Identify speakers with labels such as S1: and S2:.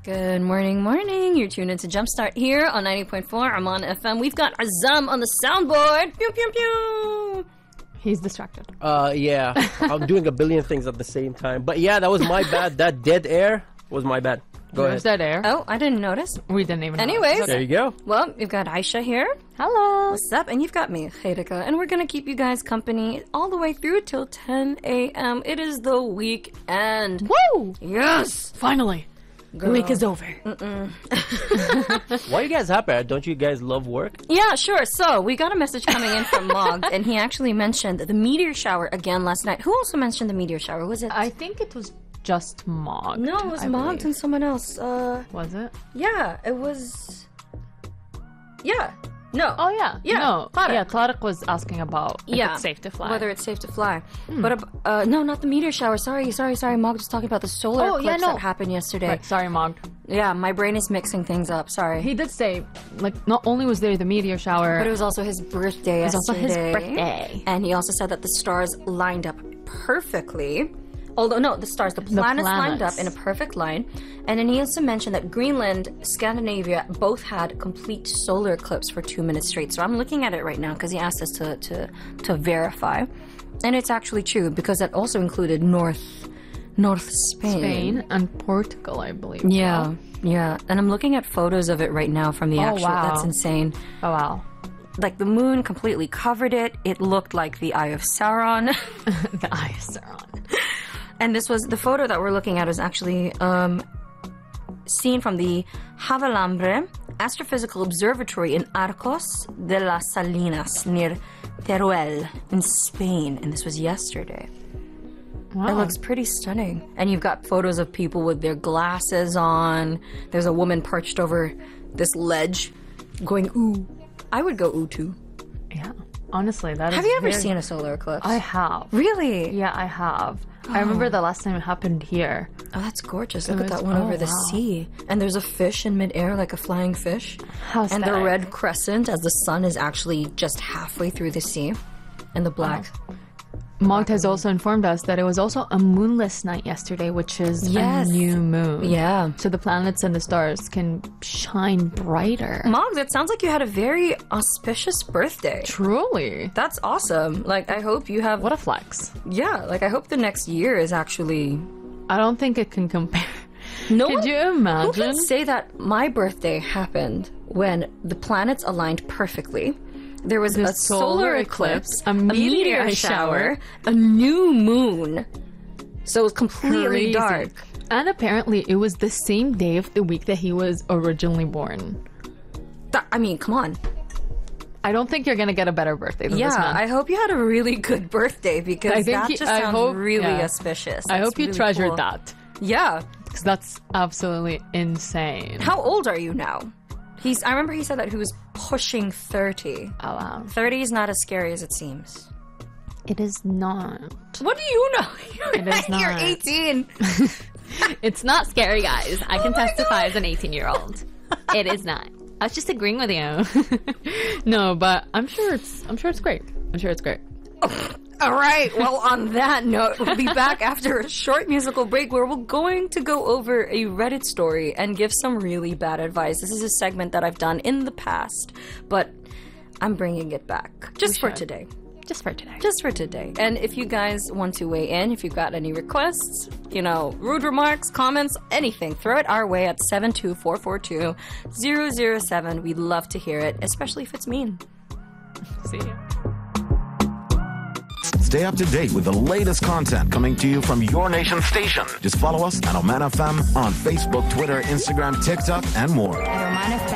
S1: Good morning, morning. You're tuned into Jumpstart here on 90.4 Amman FM. We've got Azam on the soundboard. Pew, pew, pew.
S2: He's distracted.
S3: Yeah. I'm doing a billion things at the same time. But yeah, that was my bad. That dead air was my bad. Go ahead.
S2: Was that air?
S1: Oh, I didn't notice.
S2: We didn't even
S1: Anyways.
S3: There you go.
S1: Well, you've got Aisha here.
S2: Hello.
S1: What's up? And you've got me, Khairika. And we're going to keep you guys company all the way through till 10 a.m. It is the weekend.
S2: Woo!
S1: Yes!
S2: Finally.
S1: Girl.
S2: The week is over.
S3: Why are you guys happy? Don't you guys love work?
S1: Yeah, sure. So, we got a message coming in from Mog, and he actually mentioned the meteor shower again last night. Who also mentioned the meteor shower? Was it?
S2: I think it was just Mog.
S1: No, it was Mog and someone else.
S2: Was it?
S1: Yeah, it was... Yeah. No.
S2: Oh, yeah.
S1: Yeah,
S2: No.
S1: Tariq.
S2: Yeah, Tariq was asking about if it's safe to fly.
S1: Whether it's safe to fly. But, no, not the meteor shower. Sorry. Mog was talking about the solar eclipse that happened yesterday.
S2: Right, sorry, Mog.
S1: Yeah, my brain is mixing things up. Sorry.
S2: He did say, like, not only was there the meteor shower,
S1: But it was also his birthday
S2: was also
S1: yesterday.
S2: his birthday.
S1: And he also said that the stars lined up perfectly. Although, no, the planets lined up in a perfect line. And then he also mentioned that Greenland, Scandinavia, both had complete solar eclipse for 2 minutes straight. So I'm looking at it right now because he asked us to verify. And it's actually true because that also included North Spain.
S2: and Portugal, I believe.
S1: Yeah. And I'm looking at photos of it right now from the actual.
S2: wow.
S1: That's insane.
S2: Oh, wow.
S1: Like the moon completely covered it. It looked like the Eye of Sauron.
S2: The Eye of Sauron.
S1: And this was the photo that we're looking at is actually seen from the Havalambre Astrophysical Observatory in Arcos de las Salinas near Teruel in Spain. And this was yesterday.
S2: Wow.
S1: It looks pretty stunning. And you've got photos of people with their glasses on. There's a woman perched over this ledge going, ooh. I would go ooh too.
S2: Yeah. Honestly, that is
S1: Have you ever seen a solar eclipse?
S2: I have.
S1: Really?
S2: Yeah, I have. I remember the last time it happened here.
S1: Oh, that's gorgeous. Look at
S2: was-
S1: that one
S2: oh,
S1: over the
S2: wow.
S1: sea. And there's a fish in midair, like a flying fish.
S2: How
S1: And the
S2: aesthetic.
S1: red crescent as the sun is actually just halfway through the sea. And the black.
S2: Mog has also informed us that it was also a moonless night yesterday, which is
S1: Yes.
S2: a new moon.
S1: Yeah.
S2: So the planets and the stars can shine brighter.
S1: Mog, that sounds like you had a very auspicious birthday.
S2: Truly.
S1: That's awesome. Like, I hope you have...
S2: What a flex.
S1: Yeah, like, I hope the next year is actually...
S2: I don't think it can compare.
S1: No
S2: Could
S1: one-
S2: you
S1: Who
S2: imagine?
S1: can say that my birthday happened when the planets aligned perfectly? There was a solar eclipse,
S2: a meteor shower,
S1: a new moon. So it was completely
S2: Crazy.
S1: dark.
S2: And apparently it was the same day of the week that he was originally born.
S1: I mean, come on.
S2: I don't think you're going to get a better birthday than
S1: Yeah,
S2: this man.
S1: I hope you had a really good birthday because
S2: I think
S1: that just
S2: I
S1: sounds
S2: hope-
S1: really
S2: yeah.
S1: auspicious.
S2: I
S1: That's
S2: hope you
S1: really
S2: treasured
S1: cool.
S2: that.
S1: Yeah.
S2: Because that's absolutely insane.
S1: How old are you now? I remember he said that he was pushing 30.
S2: Oh, wow.
S1: 30 is not as scary as it seems.
S2: It is not.
S1: What do you know?
S2: It is
S1: You're
S2: not.
S1: 18.
S2: It's not scary, guys. I can testify as an 18-year-old. It is not. I was just agreeing with you. No, but I'm sure it's great. I'm sure it's great.
S1: All right. Well, on that note, we'll be back after a short musical break where we're going to go over a Reddit story and give some really bad advice. This is a segment that I've done in the past, but I'm bringing it back just for
S2: should.
S1: today.
S2: Just for today.
S1: Just for today. And if you guys want to weigh in, if you've got any requests, rude remarks, comments, anything, throw it our way at 72442-007. We'd love to hear it, especially if it's mean.
S2: See you.
S4: Stay up to date with the latest content coming to you from your nation station. Just follow us at Oman FM on Facebook, Twitter, Instagram, TikTok, and more.
S1: At Oman FM.